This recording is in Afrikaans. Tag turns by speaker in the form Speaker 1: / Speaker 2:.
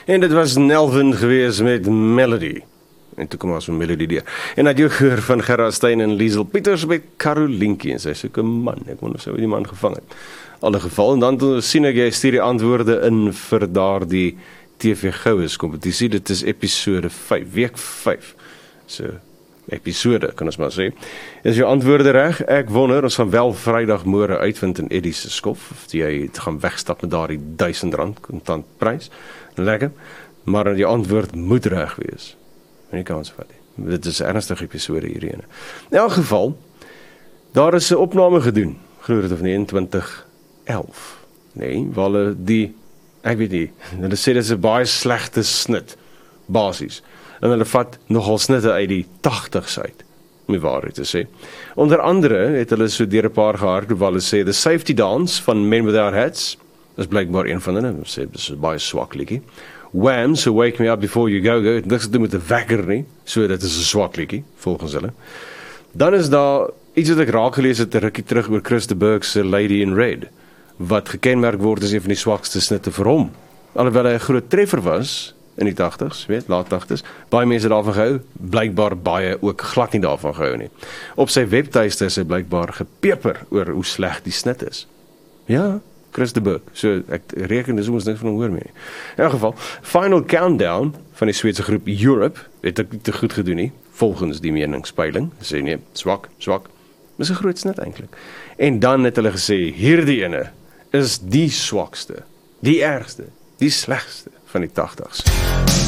Speaker 1: En dit was Nelvin gewees met Melody. En toe kom ons van Melody deur. En dat jy gehoor van Gerard Stein en Liesel Pieters met Carolinkie. En sy is ook 'n man. Ek wonder of sy die man gevang het. Alle geval. En dan sien ek jy stuur die antwoorde in vir daardie TV Goues kompetisie. Dit is episode 5, week 5. So episode, kan ons maar sê. Is jou antwoorde reg? Ek wonder, ons gaan wel Vrydagmôre uitvind in Eddie se skof, of jy gaan wegstap met daardie R1000 kontant prys. Lekker. Maar jou antwoord moet reg wees. En nie kans vat nie. Dit is 'n ernstige episode hierdie ene. In elk geval, daar is 'n opname gedoen, glo dit of nie, in 2011. Nee, waar hulle ek weet nie, hulle sê dit is 'n baie slegte snit, basies. En hulle vat nogal snitte uit die 80s uit, om die waarheid te sê. Onder andere het hulle so deur 'n paar gehardloop waar hulle sê, The Safety Dance van Men Without Hats, is blijkbaar een van hulle, hulle sê, dit is 'n baie swak liedjie. Wham, so Wake Me Up Before You Go Go, het niks te doen met 'n wekker nie, so dit is 'n swak liedjie, volgens hulle. Dan is daar iets wat ek raak gelees het 'n rukkie terug oor Chris de Burgh se Lady in Red, wat gekenmerk word as een van die swakste snitte vir hom. Alhoewel hy 'n groot treffer was, in die 80s, laat 80s, baie mense daarvan gehou, blykbaar baie ook glad nie daarvan gehou nie. Op sy webtuiste is hy blykbaar gepeper oor hoe sleg die snit is. Ja, Chris de Burgh, so ek reken dis ons niks van hom hoor meer nie. In elk geval, Final Countdown van die Sweedse groep Europe, het ek nie te goed gedoen nie, volgens die meningspeiling, sê nee, swak, dis 'n groot snit eintlik. En dan het hulle gesê, hierdie ene is die swakste, die ergste, die slegste van die 80s.